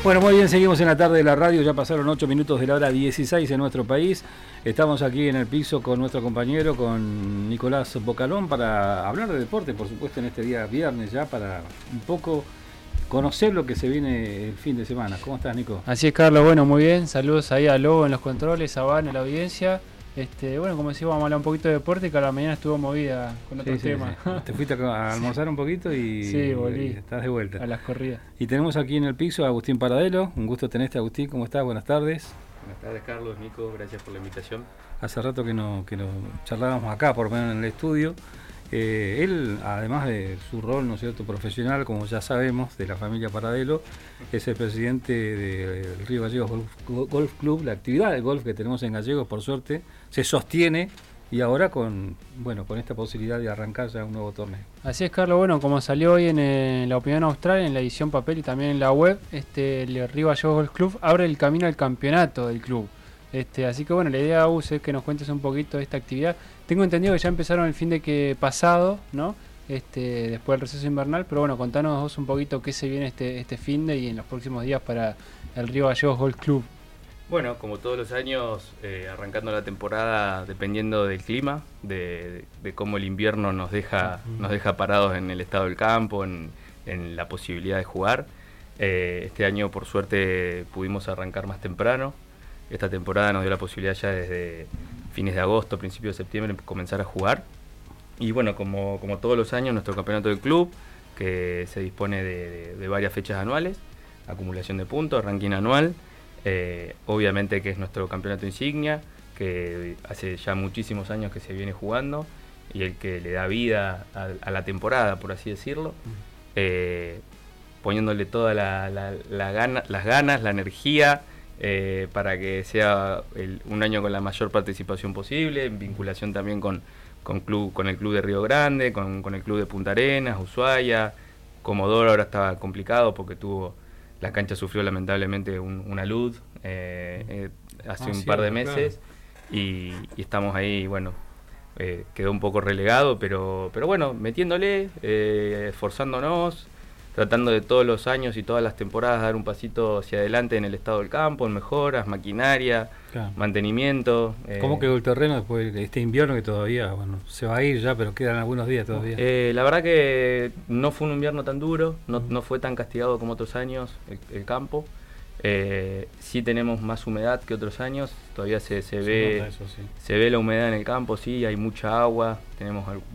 Bueno, muy bien, seguimos en la tarde de la radio, ya pasaron 8 minutos de la hora 16 en nuestro país. Estamos aquí en el piso con nuestro compañero, con Nicolás Bocalón, para hablar de deporte, por supuesto, en este día viernes ya, para un poco conocer lo que se viene el fin de semana. ¿Cómo estás, Nico? Así es, Carlos, bueno, muy bien, saludos ahí a Lobo en los controles, a Van en la audiencia. Bueno, como decía, vamos a hablar un poquito de deporte, que a la mañana estuvo movida con otros temas. Sí. Te fuiste a almorzar un poquito y, sí, volví, y estás de vuelta. A las corridas. Y tenemos aquí en el piso a Agustín Paradelo. Un gusto tenerte, Agustín. ¿Cómo estás? Buenas tardes. Buenas tardes, Carlos, Nico, gracias por la invitación. Hace rato que no charlábamos acá, por lo menos en el estudio. Él, además de su rol, ¿no es cierto?, profesional, como ya sabemos, de la familia Paradelo, es el presidente del Río Gallegos Golf Club. La actividad de golf que tenemos en Gallegos, por suerte, se sostiene y ahora con esta posibilidad de arrancar ya un nuevo torneo. Así es, Carlos, bueno, como salió hoy en la Opinión Austral, en la edición papel y también en la web, el Río Gallegos Golf Club abre el camino al campeonato del club. Así que bueno, la idea, Agus, es que nos cuentes un poquito de esta actividad. Tengo entendido que ya empezaron el fin de que pasado, ¿no? Después del receso invernal, pero bueno, contanos vos un poquito qué se viene este fin de y en los próximos días para el Río Gallegos Golf Club. Bueno, como todos los años, arrancando la temporada dependiendo del clima, de cómo el invierno nos deja parados en el estado del campo, en la posibilidad de jugar. Este año, por suerte, pudimos arrancar más temprano. Esta temporada nos dio la posibilidad ya desde fines de agosto, principios de septiembre, comenzar a jugar. Y bueno, como todos los años, nuestro campeonato del club, que se dispone de varias fechas anuales, acumulación de puntos, ranking anual. Obviamente que es nuestro campeonato insignia, que hace ya muchísimos años que se viene jugando y el que le da vida a la temporada, por así decirlo, poniéndole todas las ganas, la energía, para que sea un año con la mayor participación posible, en vinculación también con el club de Río Grande, con el club de Punta Arenas, Ushuaia. Comodoro ahora estaba complicado porque la cancha sufrió lamentablemente una luz hace un par de meses, claro. y estamos ahí, bueno, quedó un poco relegado, pero bueno, metiéndole, esforzándonos, tratando de todos los años y todas las temporadas dar un pasito hacia adelante en el estado del campo, en mejoras, maquinaria, claro, mantenimiento. ¿Cómo quedó el terreno después de este invierno que todavía, se va a ir ya, pero quedan algunos días todavía? La verdad que no fue un invierno tan duro, no fue tan castigado como otros años el campo. Sí tenemos más humedad que otros años, todavía se ve la humedad en el campo, sí, hay mucha agua, tenemos